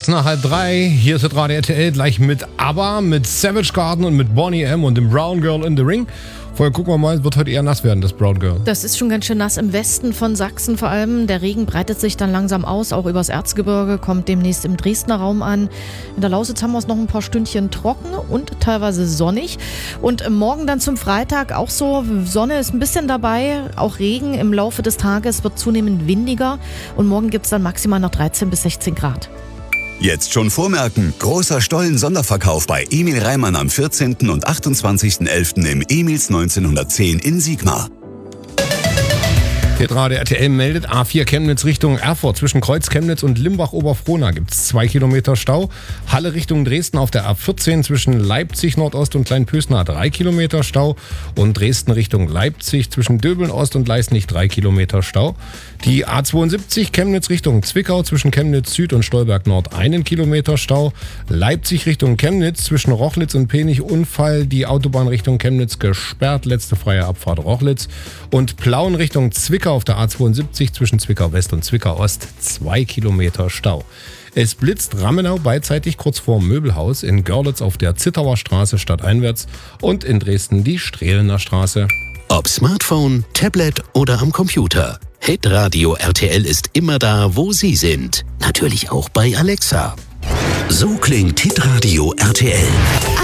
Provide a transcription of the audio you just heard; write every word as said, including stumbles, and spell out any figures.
nach halb drei. Hier ist das Radio R T L gleich mit ABBA, mit Savage Garden und mit Boney M. und dem Brown Girl in the Ring. Vorher gucken wir mal, es wird heute eher nass werden, das Brown Girl. Das ist schon ganz schön nass im Westen von Sachsen vor allem. Der Regen breitet sich dann langsam aus, auch übers Erzgebirge, kommt demnächst im Dresdner Raum an. In der Lausitz haben wir es noch ein paar Stündchen trocken und teilweise sonnig. Und morgen dann zum Freitag auch so, Sonne ist ein bisschen dabei, auch Regen im Laufe des Tages, wird zunehmend windiger. Und morgen gibt es dann maximal noch dreizehn bis sechzehn Grad. Jetzt schon vormerken, großer Stollen-Sonderverkauf bei Emil Reimann am vierzehnten und achtundzwanzigsten elften im Emils neunzehnhundertzehn in Sigmar. Tetra, der R T L meldet, A vier Chemnitz Richtung Erfurt. Zwischen Kreuz Chemnitz und Limbach-Oberfrohna gibt es zwei Kilometer Stau. Halle Richtung Dresden auf der A vierzehn zwischen Leipzig Nordost und Kleinpösna drei Kilometer Stau. Und Dresden Richtung Leipzig zwischen Döbeln Ost und Leisnig drei Kilometer Stau. Die A zweiundsiebzig Chemnitz Richtung Zwickau zwischen Chemnitz Süd und Stolberg Nord einen Kilometer Stau. Leipzig Richtung Chemnitz zwischen Rochlitz und Penich Unfall. Die Autobahn Richtung Chemnitz gesperrt. Letzte freie Abfahrt Rochlitz. Und Plauen Richtung Zwickau auf der A zweiundsiebzig zwischen Zwickau West und Zwickau Ost zwei Kilometer Stau. Es blitzt Rammenau beidseitig kurz vor Möbelhaus, in Görlitz auf der Zittauer Straße stadteinwärts und in Dresden die Strehlener Straße. Ob Smartphone, Tablet oder am Computer. Hitradio R T L ist immer da, wo Sie sind. Natürlich auch bei Alexa. So klingt Hitradio R T L.